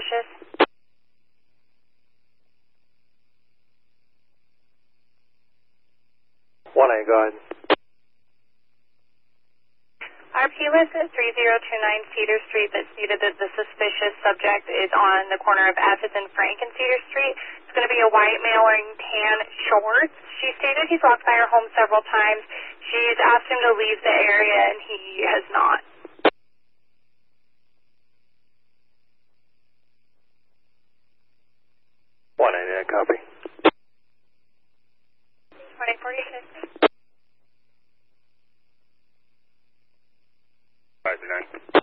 suspicious. 1A, go ahead. RP was at 3029 Cedar Street that stated that the suspicious subject is on the corner of F as in Frank and Cedar Street. It's going to be a white male wearing tan shorts. She stated he's walked by her home several times. She's asked him to leave the area, and he has not. 1A, copy. 2046. 539.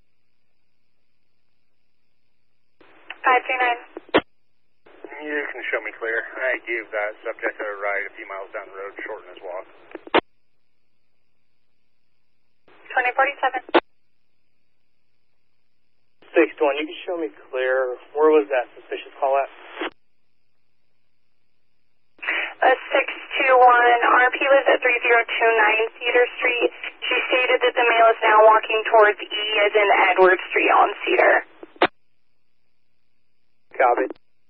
539. You can show me clear. I gave that subject a ride a few miles down the road, shorten his walk. 2047. 6-1, you can show me clear. Where was that suspicious call at? 621. RP lives at 3029 Cedar Street. She stated that the male is now walking towards E as in Edward Street on Cedar. Copy.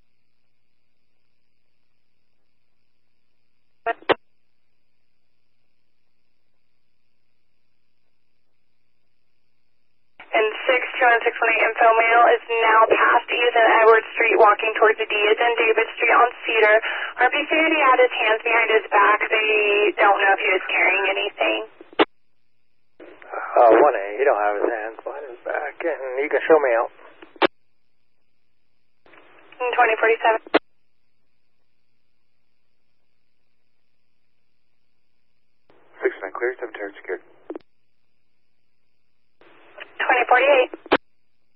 And 621 info male is now past E as in Edward Street walking towards D as in David Street on Cedar. RP stated he had his hands behind his back. They don't know if he was carrying anything. 1A, he don't have his hands behind his back, and you can show me out. 2047.